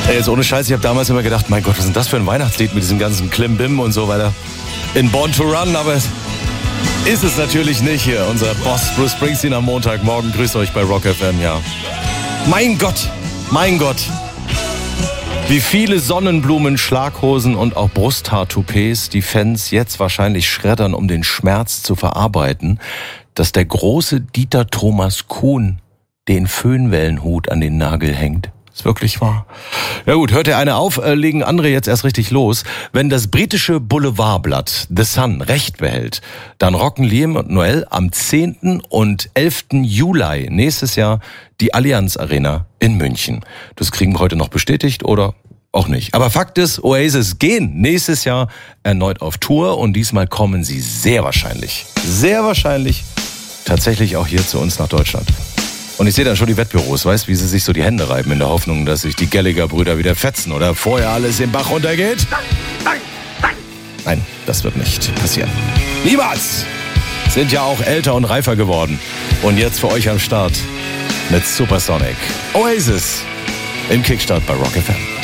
Jetzt ohne Scheiß, ich habe damals immer gedacht, mein Gott, was ist denn das für ein Weihnachtslied mit diesem ganzen Klimbim und so weiter. In Born to Run, aber ist es natürlich nicht hier. Unser Boss Bruce Springsteen am Montagmorgen. Grüßt euch bei Rock FM, ja. Mein Gott. Wie viele Sonnenblumen, Schlaghosen und auch Brusthaartoupets die Fans jetzt wahrscheinlich schreddern, um den Schmerz zu verarbeiten, dass der große Dieter Thomas Kuhn den Föhnwellenhut an den Nagel hängt. Ist wirklich wahr. Ja gut, hört der eine auf, legen andere jetzt erst richtig los. Wenn das britische Boulevardblatt The Sun recht behält, dann rocken Liam und Noel am 10. und 11. Juli nächstes Jahr die Allianz Arena in München. Das kriegen wir heute noch bestätigt oder auch nicht. Aber Fakt ist, Oasis gehen nächstes Jahr erneut auf Tour und diesmal kommen sie sehr wahrscheinlich tatsächlich auch hier zu uns nach Deutschland. Und ich sehe dann schon die Wettbüros, weißt, wie sie sich so die Hände reiben in der Hoffnung, dass sich die Gallagher-Brüder wieder fetzen oder vorher alles im Bach runtergeht. Nein, das wird nicht passieren. Niemals! Sind ja auch älter und reifer geworden. Und jetzt für euch am Start mit Supersonic. Oasis im Kickstart bei Rock FM.